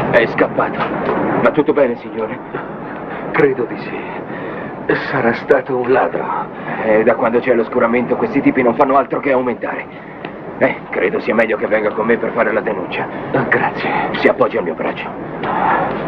È scappato. Va tutto bene, signore? Credo di sì. Sarà stato un ladro. Da quando c'è l'oscuramento questi tipi non fanno altro che aumentare. Credo sia meglio che venga con me per fare la denuncia. Grazie. Si appoggi al mio braccio.